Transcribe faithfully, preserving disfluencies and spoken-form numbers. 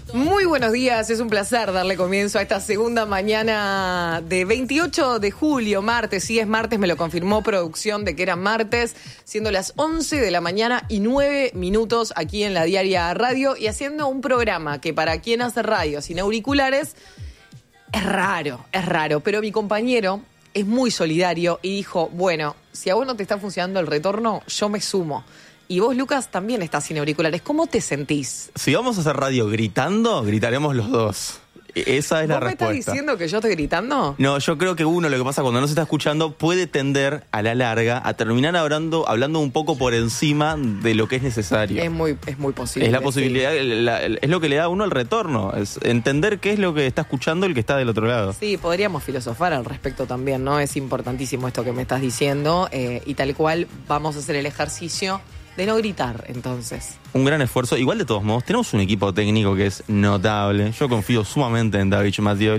Muy buenos días, es un placer darle comienzo a esta segunda mañana de veintiocho de julio, martes. Sí, es martes, me lo confirmó producción de que era martes, siendo las once de la mañana y nueve minutos aquí en la Diaria Radio y haciendo un programa que para quien hace radio sin auriculares es raro, es raro. Pero mi compañero es muy solidario y dijo, bueno, si a vos no te está funcionando el retorno, yo me sumo. Y vos, Lucas, también estás sin auriculares. ¿Cómo te sentís? Si vamos a hacer radio gritando, gritaremos los dos. Esa es la respuesta. ¿Vos me estás diciendo que yo estoy gritando? No, yo creo que uno, lo que pasa cuando no se está escuchando, puede tender a la larga a terminar hablando, hablando un poco por encima de lo que es necesario. Es muy, es muy posible. Es la posibilidad, sí. la, es lo que le da a uno el retorno, es entender qué es lo que está escuchando el que está del otro lado. Sí, podríamos filosofar al respecto también, ¿no? Es importantísimo esto que me estás diciendo eh, y tal cual vamos a hacer el ejercicio de no gritar, entonces. Un gran esfuerzo. Igual, de todos modos, tenemos un equipo técnico que es notable. Yo confío sumamente en David Mattioli.